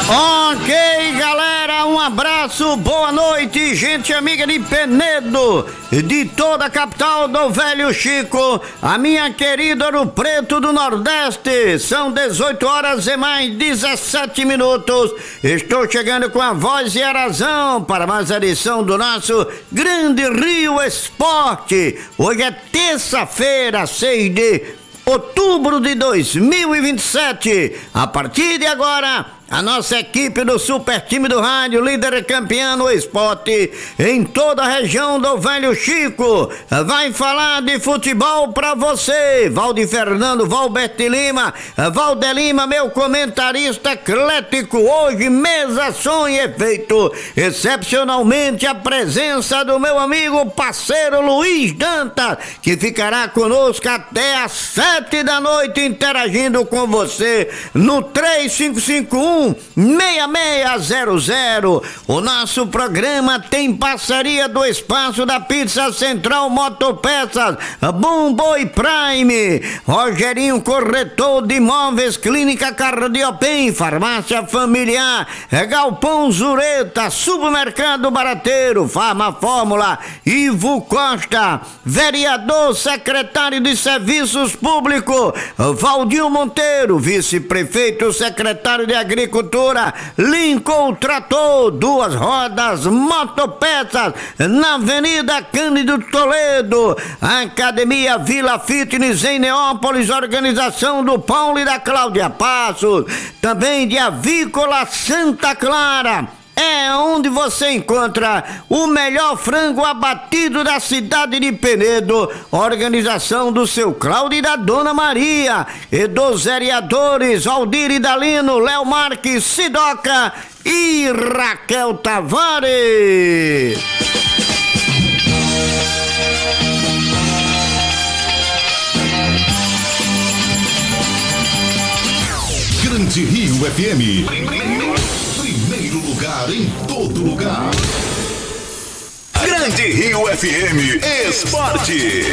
Ok, galera, um abraço, boa noite, gente amiga de Penedo, de toda a capital do Velho Chico, a minha querida Ouro Preto do Nordeste. São 18 horas e mais 17 minutos. Estou chegando com a voz e a razão para mais a edição do nosso Grande Rio Esporte. Hoje é terça-feira, 6 de outubro de 2027. A partir de agora, a nossa equipe do Super Time do Rádio, líder campeão no esporte em toda a região do Velho Chico, vai falar de futebol pra você. Valdir Fernando, Valberto Lima, Valder Lima, meu comentarista eclético. Hoje, mesa, som e efeito. Excepcionalmente, a presença do meu amigo parceiro Luiz Dantas, que ficará conosco até às 7 da noite, interagindo com você no 3551-6600. O nosso programa tem parceria do Espaço da Pizza Central Motopeças, Bumbo e Prime, Rogerinho Corretor de Imóveis, Clínica Cardiopem, Farmácia Familiar, Galpão Zureta, Supermercado Barateiro, Farma Fórmula, Ivo Costa, Vereador Secretário de Serviços Públicos, Valdir Monteiro, Vice-Prefeito Secretário de Agricultura, Lincoln Trator, Duas Rodas Motopeças, na Avenida Cândido Toledo, Academia Vila Fitness em Neópolis, organização do Paulo e da Cláudia Passos, também de Avícola Santa Clara. É onde você encontra o melhor frango abatido da cidade de Penedo, organização do seu Cláudio e da Dona Maria, e dos vereadores Aldir Idalino, Léo Marques, Sidoca e Raquel Tavares. Grande Rio FM. Primeiro lugar em todo lugar. Grande Rio FM Esporte.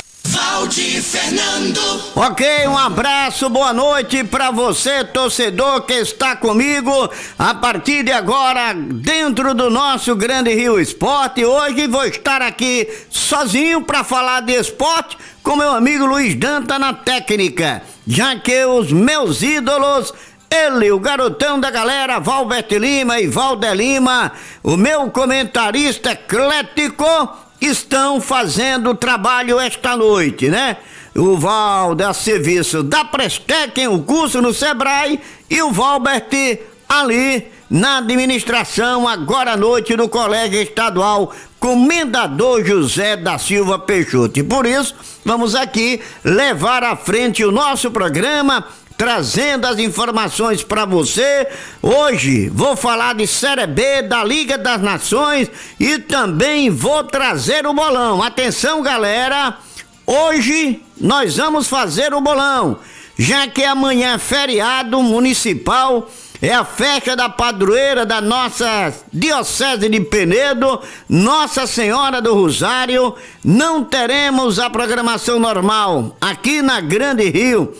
Valdir Fernando. Ok, um abraço, boa noite pra você, torcedor que está comigo a partir de agora dentro do nosso Grande Rio Esporte. Hoje vou estar aqui sozinho pra falar de esporte com meu amigo Luiz Dantas na técnica, já que os meus ídolos, ele, o garotão da galera, Valberto Lima e Valder Lima, o meu comentarista eclético, estão fazendo o trabalho esta noite, né? O Valder a serviço da Prestec, o curso no Sebrae, e o Valbert ali na administração, agora à noite, no Colégio Estadual Comendador José da Silva Peixoto. E por isso, vamos aqui levar à frente o nosso programa, trazendo as informações para você. Hoje vou falar de Série B da Liga das Nações e também vou trazer o bolão. Atenção, galera, hoje nós vamos fazer o bolão, já que amanhã é feriado municipal, é a festa da padroeira da nossa Diocese de Penedo, Nossa Senhora do Rosário. Não teremos a programação normal aqui na Grande Rio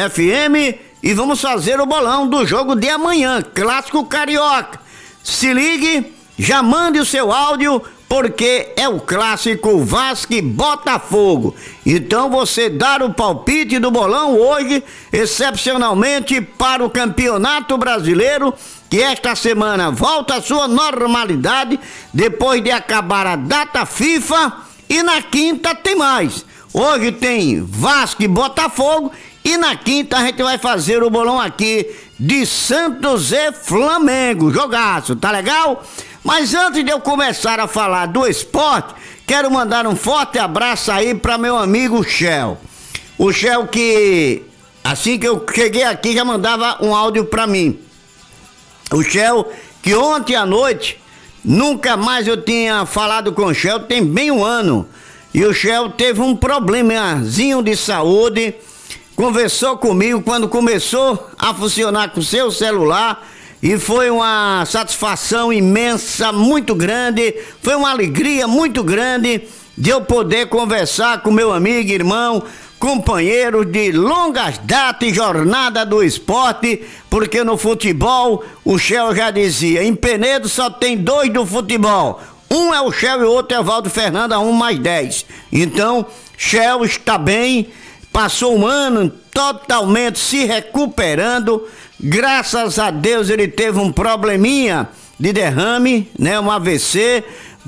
FM e vamos fazer o bolão do jogo de amanhã, Clássico Carioca. Se ligue, já mande o seu áudio, porque é o clássico Vasco e Botafogo. Então você dar o palpite do bolão hoje, excepcionalmente para o Campeonato Brasileiro, que esta semana volta à sua normalidade, depois de acabar a data FIFA, e na quinta tem mais. Hoje tem Vasco e Botafogo, e na quinta a gente vai fazer o bolão aqui de Santos e Flamengo. Jogaço, tá legal? Mas antes de eu começar a falar do esporte, quero mandar um forte abraço aí para meu amigo Shell. O Shell que, assim que eu cheguei aqui, já mandava um áudio para mim. O Shell que ontem à noite, nunca mais eu tinha falado com o Shell, tem bem um ano. E o Shell teve um problemazinho de saúde, conversou comigo quando começou a funcionar com seu celular, e foi uma satisfação imensa, muito grande, foi uma alegria muito grande de eu poder conversar com meu amigo, irmão, companheiros de longas datas e jornada do esporte, porque no futebol o Shell já dizia, em Penedo só tem 2 do futebol, um é o Shell e o outro é o Valdo Fernando, a 1 mais 10. Então, Shell está bem, passou um ano totalmente se recuperando, graças a Deus ele teve um probleminha de derrame, né, um AVC,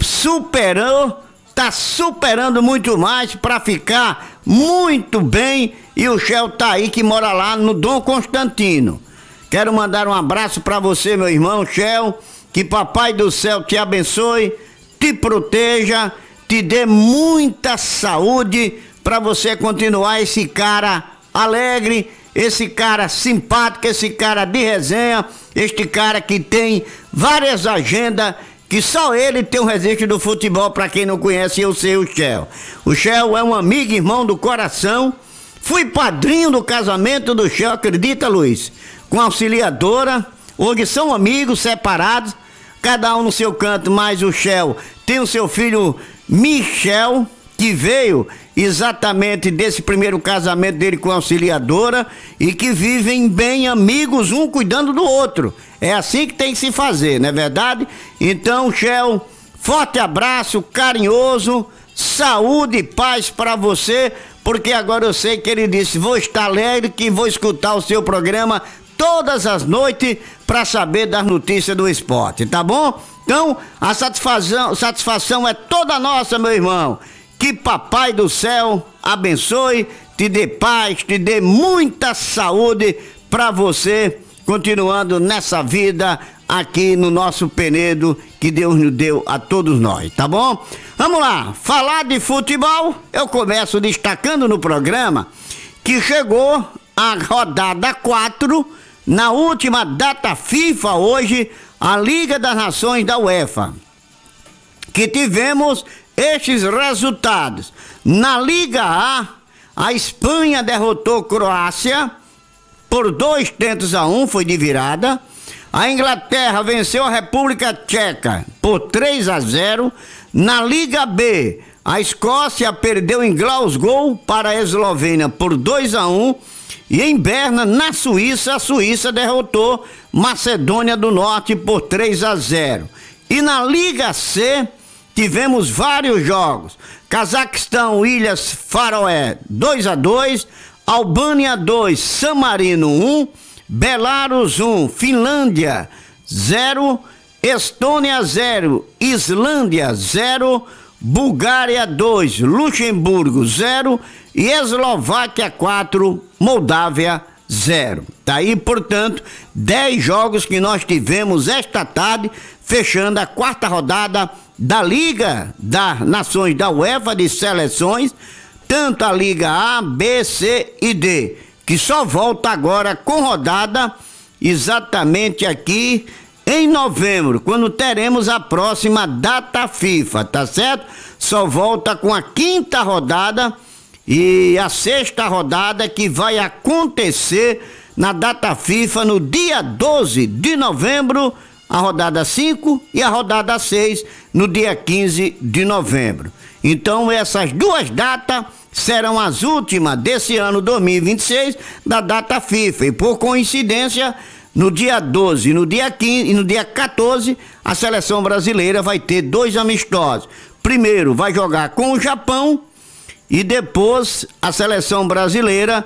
superou, tá superando muito mais para ficar muito bem, e o Shell tá aí, que mora lá no Dom Constantino. Quero mandar um abraço para você, meu irmão Shell, que Papai do Céu te abençoe, te proteja, te dê muita saúde para você continuar esse cara alegre, esse cara simpático, esse cara de resenha, este cara que tem várias agendas, que só ele tem o registro do futebol. Para quem não conhece, eu sei o Shell. O Shell é um amigo, irmão do coração. Fui padrinho do casamento do Shell, acredita, Luiz? Com auxiliadora. Hoje são amigos separados, cada um no seu canto, mas o Shell tem o seu filho Michel, que veio exatamente desse primeiro casamento dele com a auxiliadora, e que vivem bem amigos, um cuidando do outro. É assim que tem que se fazer, não é verdade? Então, Shell, forte abraço, carinhoso, saúde e paz para você, porque agora eu sei que ele disse, vou estar alegre, que vou escutar o seu programa todas as noites para saber das notícias do esporte, tá bom? Então, a satisfação é toda nossa, meu irmão. Que Papai do Céu abençoe, te dê paz, te dê muita saúde para você, continuando nessa vida aqui no nosso Penedo, que Deus nos deu a todos nós, tá bom? Vamos lá, falar de futebol, eu começo destacando no programa que chegou a rodada 4, na última data FIFA hoje, a Liga das Nações da UEFA, que tivemos estes resultados. Na Liga A Espanha derrotou Croácia por 2-1, foi de virada. A Inglaterra venceu a República Tcheca por 3-0. Na Liga B, a Escócia perdeu em Glasgow para a Eslovênia por 2-1. E em Berna, na Suíça, a Suíça derrotou Macedônia do Norte por 3-0. E na Liga C, tivemos vários jogos. Cazaquistão, Ilhas Faroé 2-2, Albânia 2, San Marino 1, Belarus 1, Finlândia 0, Estônia 0, Islândia 0, Bulgária 2, Luxemburgo 0 e Eslováquia 4, Moldávia 0. Tá aí, portanto, 10 jogos que nós tivemos esta tarde, fechando a 4ª rodada da Liga das Nações da UEFA de seleções, tanto a Liga A, B, C e D, que só volta agora com rodada exatamente aqui em novembro, quando teremos a próxima data FIFA, tá certo? Só volta com a 5ª rodada e a 6ª rodada, que vai acontecer na data FIFA no dia 12 de novembro, a rodada 5 e a rodada 6 no dia 15 de novembro. Então essas duas datas serão as últimas desse ano 2026 da data FIFA, e por coincidência no dia 12, no dia 15 e no dia 14 a seleção brasileira vai ter 2 amistosos. Primeiro vai jogar com o Japão e depois a seleção brasileira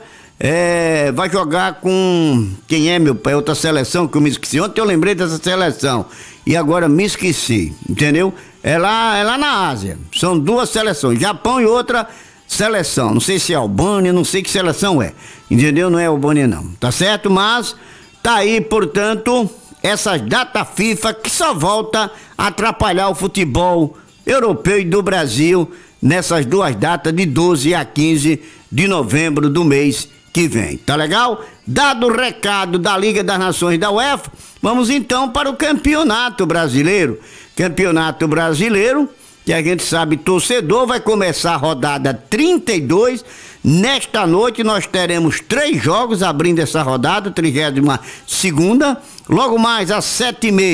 vai jogar com... Quem é, meu pai? Outra seleção que eu me esqueci. Ontem eu lembrei dessa seleção e agora me esqueci, entendeu? É lá na Ásia. São 2 seleções, Japão e outra seleção. Não sei se é Albânia, não sei que seleção é. Entendeu? Não é Albânia não, tá certo? Mas tá aí, portanto, essas datas FIFA que só volta a atrapalhar o futebol europeu e do Brasil nessas 2 datas de 12 a 15 de novembro do mês que vem, tá legal? Dado o recado da Liga das Nações da UEFA, vamos então para o Campeonato Brasileiro. Campeonato Brasileiro, que a gente sabe, torcedor, vai começar a rodada 32. Nesta noite nós teremos 3 jogos abrindo essa rodada, 32ª. Logo mais às 7h30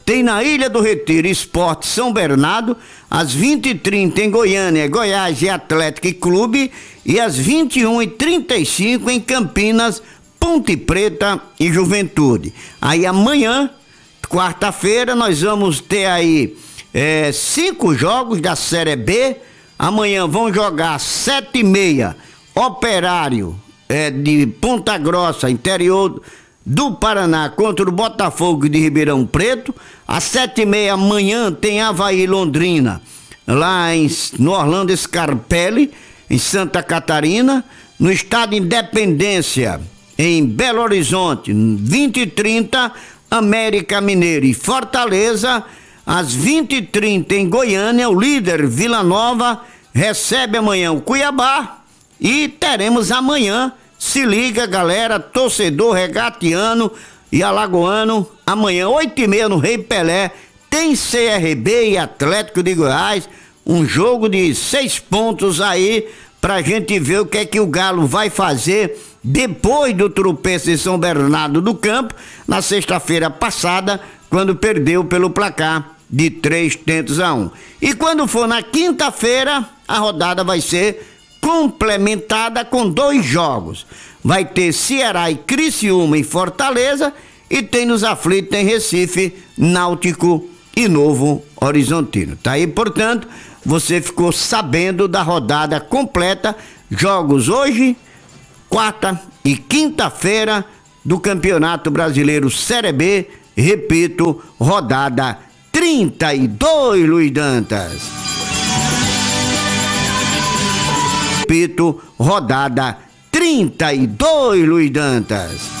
tem na Ilha do Retiro Esporte São Bernardo, às 20h30 em Goiânia, Goiás e Atlético Clube, e às 21h35 em Campinas, Ponte Preta e Juventude. Aí amanhã, quarta-feira, nós vamos ter aí 5 jogos da Série B. Amanhã vão jogar 7h30, Operário de Ponta Grossa, interior do Paraná, contra o Botafogo de Ribeirão Preto. Às 7h30 amanhã tem Avaí Londrina, lá no Orlando Scarpelli, em Santa Catarina. No Estádio Independência, em Belo Horizonte, 20h30, América Mineiro e Fortaleza. Às 20h30 em Goiânia, o líder Vila Nova recebe amanhã o Cuiabá. E teremos amanhã, se liga galera, torcedor regatiano e alagoano, amanhã 8h30 no Rei Pelé, tem CRB e Atlético de Goiás, um jogo de 6 pontos aí, pra gente ver o que é que o Galo vai fazer depois do tropeço de São Bernardo do Campo, na sexta-feira passada, quando perdeu pelo placar de 3-1. E quando for na quinta-feira, a rodada vai ser complementada com 2 jogos. Vai ter Ceará e Criciúma em Fortaleza, e tem nos aflitos em Recife, Náutico e Novo Horizontino. Tá aí, portanto, você ficou sabendo da rodada completa, jogos hoje, quarta e quinta-feira do Campeonato Brasileiro Série B, repito, rodada 32, Luiz Dantas. Repito, rodada 32, Luiz Dantas.